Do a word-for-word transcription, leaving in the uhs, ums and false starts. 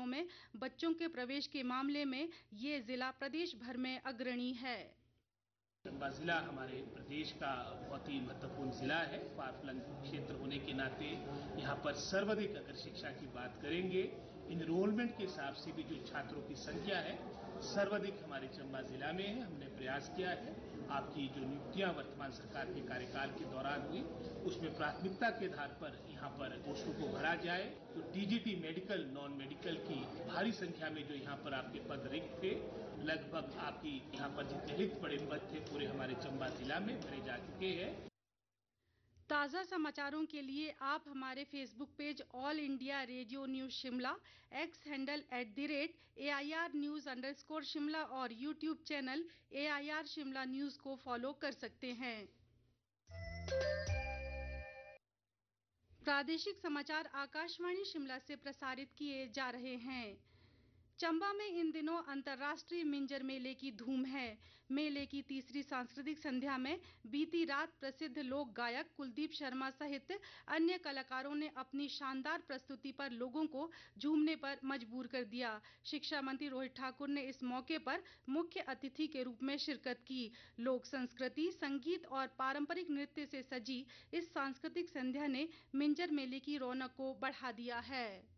में बच्चों के प्रवेश के मामले में ये जिला प्रदेश भर में अग्रणी है। चंबा जिला हमारे प्रदेश का बहुत ही महत्वपूर्ण जिला है। फार फ्लंग क्षेत्र होने के नाते यहाँ पर सर्वाधिक अगर शिक्षा की बात करेंगे, इनरोलमेंट के हिसाब से भी जो छात्रों की संख्या है सर्वाधिक हमारे चंबा जिला में है। हमने प्रयास किया है, आपकी जो नियुक्तियां वर्तमान सरकार के कार्यकाल के दौरान हुई उसमें प्राथमिकता के आधार पर यहाँ पर पोस्टों को भरा जाए। तो टीजीटी मेडिकल, नॉन मेडिकल की भारी संख्या में जो यहाँ पर आपके पद रिक्त थे, लगभग आपकी यहाँ पर जितने रिक्त पड़े पद थे पूरे हमारे चंबा जिला में भरे जा चुके हैं। ताज़ा समाचारों के लिए आप हमारे Facebook page all India radio news Shimla, x handle at the rate A I R news underscore Shimla और YouTube channel A I R Shimla news को फॉलो कर सकते हैं। प्रादेशिक समाचार आकाशवाणी शिमला से प्रसारित किए जा रहे हैं। चंबा में इन दिनों अंतर्राष्ट्रीय मिंजर मेले की धूम है। मेले की तीसरी सांस्कृतिक संध्या में बीती रात प्रसिद्ध लोक गायक कुलदीप शर्मा सहित अन्य कलाकारों ने अपनी शानदार प्रस्तुति पर लोगों को झूमने पर मजबूर कर दिया। शिक्षा मंत्री रोहित ठाकुर ने इस मौके पर मुख्य अतिथि के रूप में शिरकत की। लोक संस्कृति, संगीत और पारंपरिक नृत्य से सजी इस सांस्कृतिक संध्या ने मिंजर मेले की रौनक को बढ़ा दिया है।